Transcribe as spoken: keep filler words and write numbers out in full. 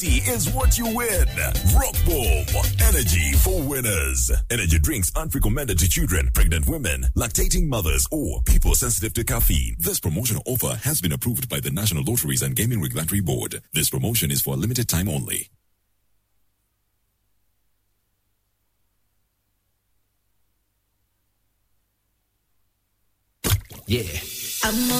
Is what you win. Rock Boom. Energy for winners. Energy drinks aren't recommended to children, pregnant women, lactating mothers, or people sensitive to caffeine. This promotional offer has been approved by the National Lotteries and Gaming Regulatory Board. This promotion is for a limited time only. Yeah. I'm